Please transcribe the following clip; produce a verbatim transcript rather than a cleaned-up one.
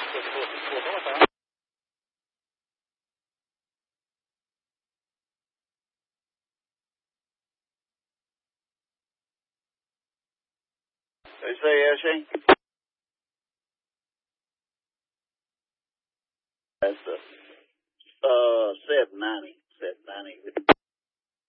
They say, Eshe? That's the uh, seven ninety. seven ninety.